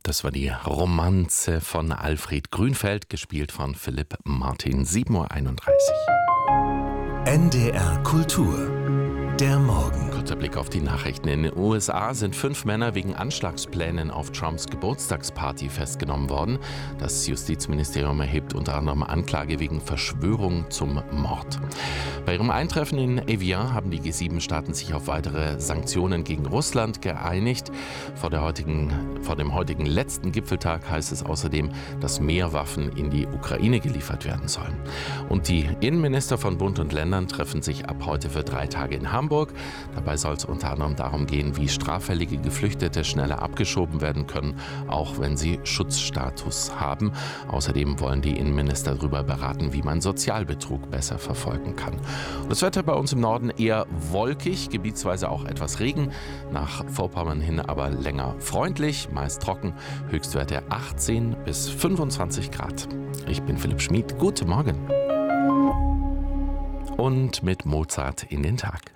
Das war die Romanze von Alfred Grünfeld, gespielt von Philipp Martin, 7:31 Uhr. NDR Kultur. Der Morgen. Kurzer Blick auf die Nachrichten. In den USA sind 5 Männer wegen Anschlagsplänen auf Trumps Geburtstagsparty festgenommen worden. Das Justizministerium erhebt unter anderem Anklage wegen Verschwörung zum Mord. Bei ihrem Eintreffen in Evian haben die G7-Staaten sich auf weitere Sanktionen gegen Russland geeinigt. Vor dem heutigen letzten Gipfeltag heißt es außerdem, dass mehr Waffen in die Ukraine geliefert werden sollen. Und die Innenminister von Bund und Ländern treffen sich ab heute für 3 Tage in Hamburg. Dabei soll es unter anderem darum gehen, wie straffällige Geflüchtete schneller abgeschoben werden können, auch wenn sie Schutzstatus haben. Außerdem wollen die Innenminister darüber beraten, wie man Sozialbetrug besser verfolgen kann. Das Wetter bei uns im Norden eher wolkig, gebietsweise auch etwas Regen, nach Vorpommern hin aber länger freundlich, meist trocken, Höchstwerte 18 bis 25 Grad. Ich bin Philipp Schmid, guten Morgen. Und mit Mozart in den Tag.